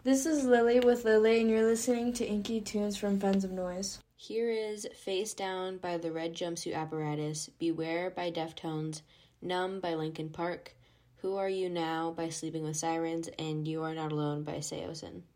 This is Lily with Lily, and you're listening to Inky Tunes from Friends of Noise. Here is Face Down by the Red Jumpsuit Apparatus, Beware by Deftones, Numb by Linkin Park, Who Are You Now by Sleeping with Sirens, and You Are Not Alone by Seosin.